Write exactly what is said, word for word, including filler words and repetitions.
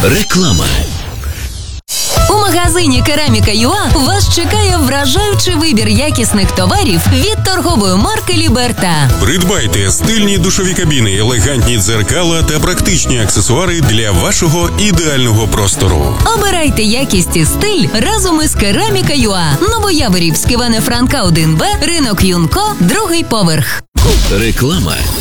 Реклама. У магазині Кераміка.ua вас чекає вражаючий вибір якісних товарів від торгової марки Ліберта. Придбайте стильні душові кабіни, елегантні дзеркала та практичні аксесуари для вашого ідеального простору. Обирайте якість і стиль разом із Кераміка.ua. Новояворівськ, Івана Франка, один Б, ринок Юнко, другий поверх. Реклама.